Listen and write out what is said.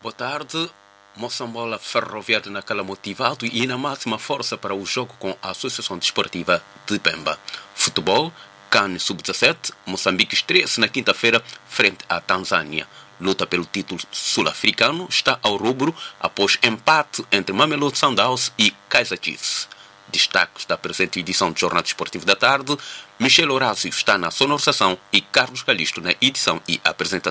Boa tarde. Moçambola Ferroviário naquela motivado e na máxima força para o jogo com a Associação Desportiva de Pemba. Futebol, CAN Sub-17, Moçambique estreia-se na quinta-feira frente à Tanzânia. Luta pelo título sul-africano está ao rubro após empate entre Mamelodi Sundowns e Kaizer Chiefs. Destaques da presente edição do Jornal Desportivo da Tarde: Michel Horácio está na sonorização e Carlos Calixto na edição e apresentação.